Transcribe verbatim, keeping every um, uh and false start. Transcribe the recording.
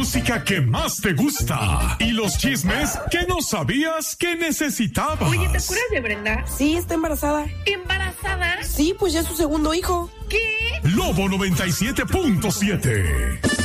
música que más te gusta y los chismes que no sabías que necesitabas. Oye, ¿te acuerdas de Brenda? Sí, está embarazada. ¿Embarazada? Sí, pues ya es su segundo hijo. ¿Qué? Lobo noventa y siete punto siete.